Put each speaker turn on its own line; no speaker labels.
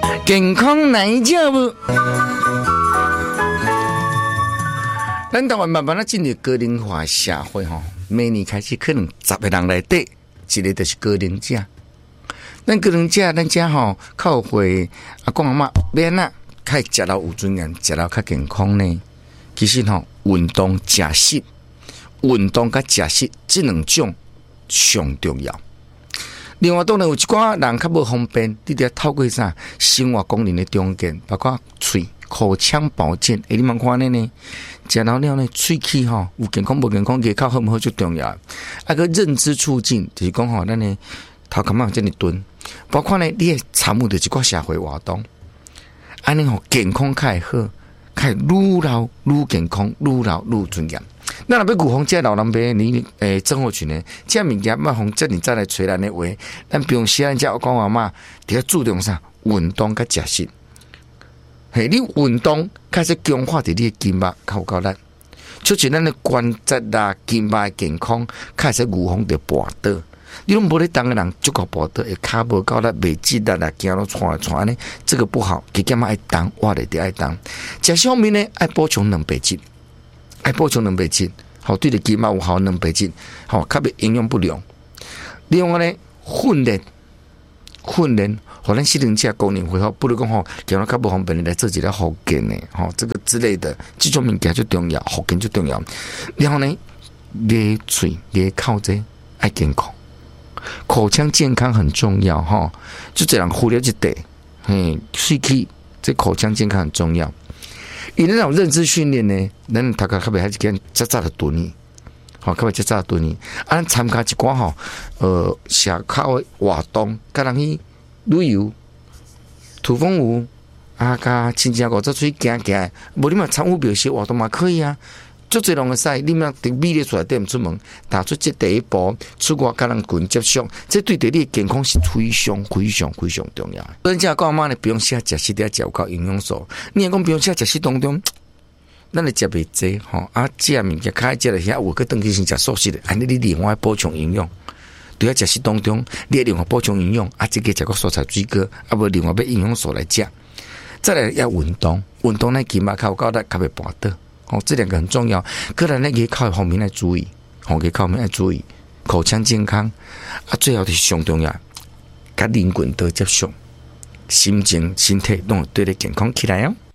健康哪叫不？咱台湾慢慢进入高龄化社会吼，每年开始可能10个人内底，一个就是高龄者。咱高龄者，咱家吼靠会阿公阿嬷免啊，较食到有尊严，食到较健康呢。其实吼，运动、食食，运动甲食食这两种上重要。另外，当然有一寡人较无方便，你得透过啥生活功能的中间，包括喙、口腔保健。你们看呢？食到了呢，喙齿吼有健康无健康，牙口好唔好最重要。啊个认知促进，就是讲吼，咱呢头壳嘛这么钝，包括呢你的参与的一寡社会活动，安尼吼健康较会好，较愈老愈健康，愈老愈尊严。咱若要预防这老人病，你症候群呢？这物件莫防，这你再来找咱的话，咱不用时咱家讲话嘛，得要注重啥？运动甲食食。嘿，你运动开始强化伫你的筋脉，较有够力。就是咱的关节啦、筋脉健康，开始预防着跋倒。你拢无咧动的人，足够跋倒，会骹无够力，袂记力啦，走路窜来窜呢，这个不好。加减爱动，活咧得爱动。食方面呢，爱补充蛋白质。爱补充蛋白质，好对的肌肉有好蛋白质，好较别营养不良。另外呢，训练，互咱心灵者功能会好，不如讲吼，叫咱较无方便来做一个复健的，吼这个之类的，这种物件最重要，复健最重要。然后呢，牙嘴、牙口这爱健康，口腔健康很重要哈。就这样忽略一点，喙齿这口腔健康很重要。以那种认知训练呢，咱大家较袂还是跟早早的蹲伊，好，较袂早早蹲伊。咱参加一寡吼，社口的活动，甲人去旅游、土风舞啊，甲亲戚五做出去行行，无你嘛参与表示活动嘛可以啊。足侪人个使，你嘛伫美丽出来点出门，踏出这第一步，出国甲人群接触，这对你的健康是非常重要的。人家讲嘛呢，不用写食食点食有够营养素，你若讲不用写食食当中，咱来食袂济吼，啊，食物件开食了遐有个等去先食素食的，安尼你另外补充营养。对啊，食食当中，你另外补充营养，啊，这个食个蔬菜水果，啊，无另外要营养素来食。再来要运动，运动呢起码较有够力，较袂跋倒。这两个很重要，个人呢也靠方面来注意，也靠方面来注意，口腔健康啊，最后是上重要，甲人群都接触，心情、身体拢对你健康起来哦。